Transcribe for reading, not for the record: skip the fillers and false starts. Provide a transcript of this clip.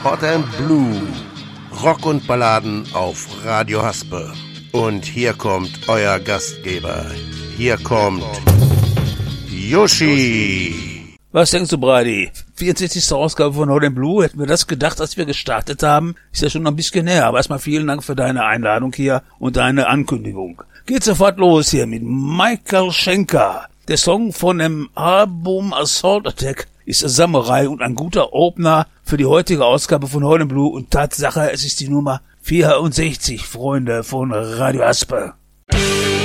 Hot and Blue. Rock und Balladen auf Radio Haspe. Und hier kommt euer Gastgeber. Hier kommt Yoshi. Was denkst du, Brady? 64. Ausgabe von Hot and Blue. Hätten wir das gedacht, als wir gestartet haben? Ist ja schon noch ein bisschen näher. Aber erstmal vielen Dank für deine Einladung hier und deine Ankündigung. Geht sofort los hier mit Michael Schenker. Der Song von dem Album Assault Attack ist Samurai und ein guter Opener für die heutige Ausgabe von Hot and Blue. Und Tatsache, es ist die Nummer 64, Freunde von Radio Haspe.